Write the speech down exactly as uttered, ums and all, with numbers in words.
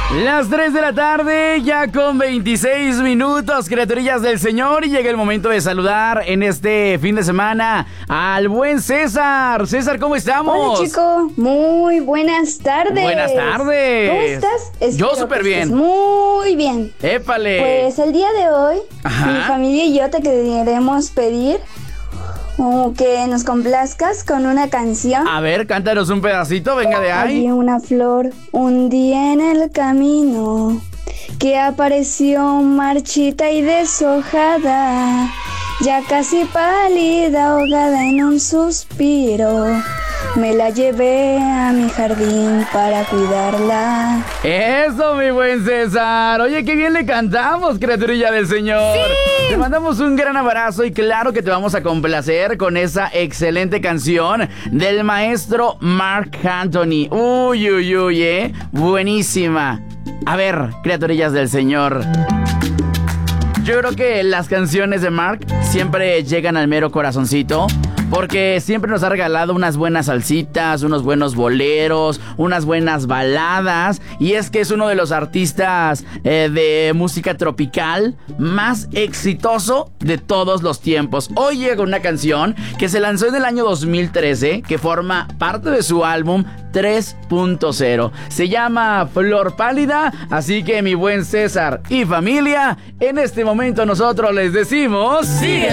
Las tres de la tarde, ya con veintiséis minutos, criaturillas del Señor, y llega el momento de saludar en este fin de semana al buen César. César, ¿cómo estamos? Hola, chico. Muy buenas tardes. Buenas tardes. ¿Cómo estás? Yo Espero súper que bien. estés muy bien. ¡Épale! Pues el día de hoy, Ajá. mi familia y yo te queremos pedir uh, que nos complazcas con una canción. A ver, cántanos un pedacito, venga de ahí. Había una flor un día en el camino que apareció marchita y deshojada, ya casi pálida, ahogada en un suspiro. Me la llevé a mi jardín para cuidarla. Eso, mi buen César. Oye, qué bien le cantamos, criaturilla del Señor. ¡Sí! Te mandamos un gran abrazo y claro que te vamos a complacer con esa excelente canción del maestro Marc Anthony. Uy, uy, uy, eh. Buenísima. A ver, criaturillas del Señor. Yo creo que las canciones de Marc siempre llegan al mero corazoncito, porque siempre nos ha regalado unas buenas salsitas, unos buenos boleros, unas buenas baladas. Y es que es uno de los artistas eh, de música tropical más exitoso de todos los tiempos. Hoy llega una canción que se lanzó en el año dos mil trece, que forma parte de su álbum tres punto cero. Se llama Flor Pálida. Así que mi buen César y familia, en este momento nosotros les decimos... ¡Sigue!